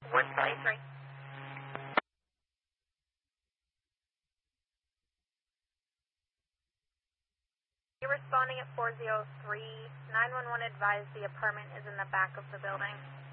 123. You're responding at 403. 911 advised the apartment is in the back of the building.